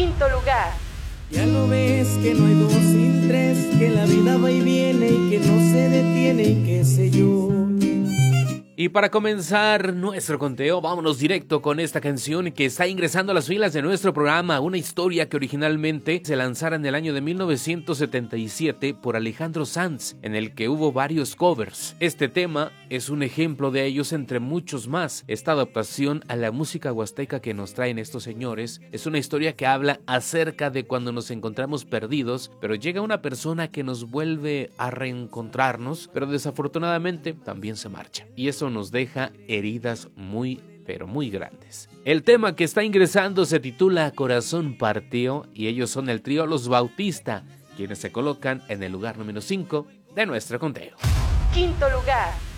Quinto lugar. Ya lo ves que no hay dos sin tres, que la vida va y viene y que no se detiene y qué sé yo. Y para comenzar nuestro conteo, vámonos directo con esta canción que está ingresando a las filas de nuestro programa, una historia que originalmente se lanzara en el año de 1977 por Alejandro Sanz, en el que hubo varios covers. Este tema es un ejemplo de ellos entre muchos más. Esta adaptación a la música huasteca que nos traen estos señores es una historia que habla acerca de cuando nos encontramos perdidos, pero llega una persona que nos vuelve a reencontrarnos, pero desafortunadamente también se marcha. Y eso nos deja heridas muy, pero muy grandes. El tema que está ingresando se titula Corazón Partió y ellos son el trío Los Bautista, quienes se colocan en el lugar número 5 de nuestro conteo. Quinto lugar.